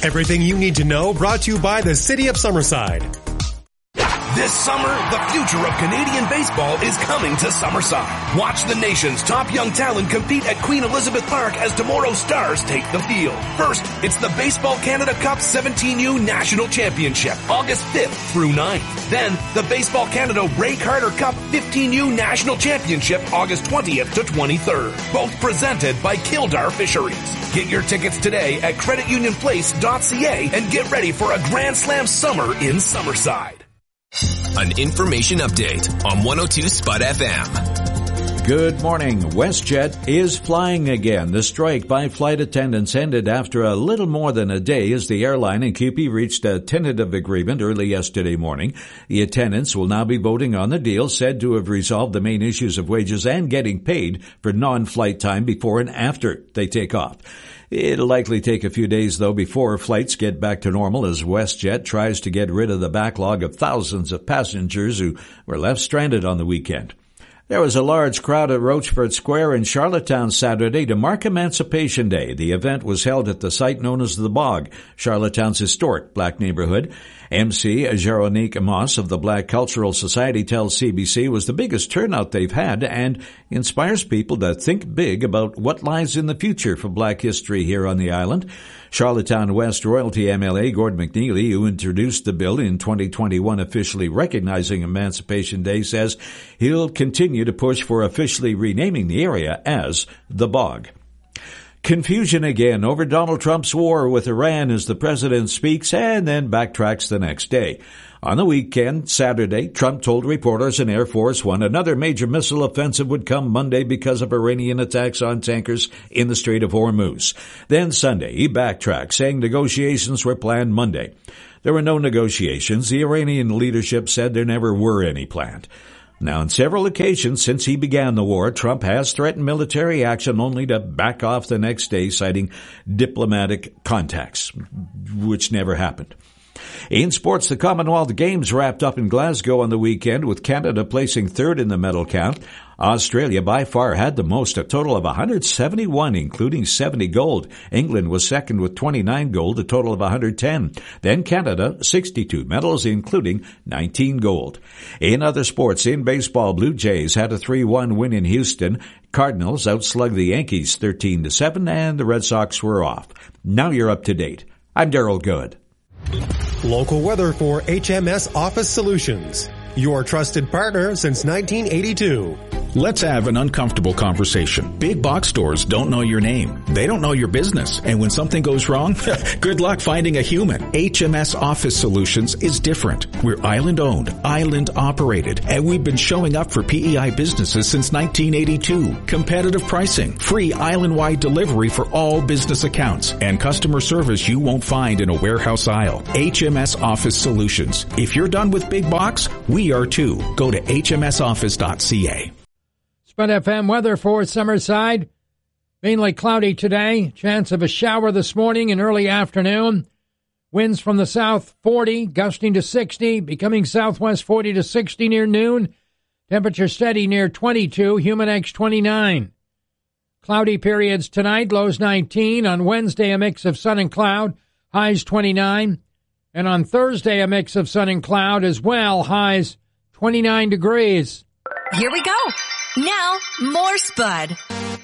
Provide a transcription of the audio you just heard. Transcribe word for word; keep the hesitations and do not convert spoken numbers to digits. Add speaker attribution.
Speaker 1: Everything you need to know brought to you by the City of Summerside.
Speaker 2: This summer, the future of Canadian baseball is coming to Summerside. Watch the nation's top young talent compete at Queen Elizabeth Park as tomorrow's stars take the field. First, it's the Baseball Canada Cup seventeen U National Championship, August fifth through ninth. Then, the Baseball Canada Ray Carter Cup fifteen U National Championship, August twentieth to twenty-third. Both presented by Kildare Fisheries. Get your tickets today at credit union place dot c a and get ready for a Grand Slam summer in Summerside.
Speaker 3: An information update on one oh two Spud F M.
Speaker 4: Good morning. WestJet is flying again. The strike by flight attendants ended after a little more than a day as the airline and C U P E reached a tentative agreement early yesterday morning. The attendants will now be voting on the deal, said to have resolved the main issues of wages and getting paid for non-flight time before and after they take off. It'll likely take a few days, though, before flights get back to normal as WestJet tries to get rid of the backlog of thousands of passengers who were left stranded on the weekend. There was a large crowd at Rochford Square in Charlottetown Saturday to mark Emancipation Day. The event was held at the site known as The Bog, Charlottetown's historic black neighborhood. M C Jeronique Moss of the Black Cultural Society tells C B C was the biggest turnout they've had and inspires people to think big about what lies in the future for black history here on the island. Charlottetown West Royalty M L A Gord McNeely, who introduced the bill in twenty twenty-one officially recognizing Emancipation Day, says he'll continue to push for officially renaming the area as The Bog. Confusion again over Donald Trump's war with Iran as the president speaks and then backtracks the next day. On the weekend, Saturday, Trump told reporters in Air Force One another major missile offensive would come Monday because of Iranian attacks on tankers in the Strait of Hormuz. Then Sunday, he backtracked, saying negotiations were planned Monday. There were no negotiations. The Iranian leadership said there never were any planned. Now, on several occasions since he began the war, Trump has threatened military action only to back off the next day, citing diplomatic contacts, which never happened. In sports, the Commonwealth Games wrapped up in Glasgow on the weekend, with Canada placing third in the medal count. Australia by far had the most, a total of one hundred seventy-one, including seventy gold. England was second with twenty-nine gold, a total of one hundred ten. Then Canada, sixty-two medals, including nineteen gold. In other sports, in baseball, Blue Jays had a three one win in Houston. Cardinals outslugged the Yankees thirteen to seven, and the Red Sox were off. Now you're up to date. I'm Daryl Good.
Speaker 1: Local weather for H M S Office Solutions, your trusted partner since nineteen eighty-two.
Speaker 5: Let's have an uncomfortable conversation. Big box stores don't know your name. They don't know your business. And when something goes wrong, good luck finding a human. H M S Office Solutions is different. We're island owned, island operated, and we've been showing up for P E I businesses since nineteen eighty-two. Competitive pricing, free island-wide delivery for all business accounts, and customer service you won't find in a warehouse aisle. H M S Office Solutions. If you're done with big box, we are too. Go to h m s office dot c a.
Speaker 6: Spud F M weather for Summerside. Mainly cloudy today. Chance of a shower this morning and early afternoon. Winds from the south forty, gusting to sixty, becoming southwest forty to sixty near noon. Temperature steady near twenty-two, humid X twenty-nine. Cloudy periods tonight, lows nineteen. On Wednesday, a mix of sun and cloud, highs twenty-nine. And on Thursday, a mix of sun and cloud as well, highs twenty-nine degrees.
Speaker 7: Here we go. Now, more Spud.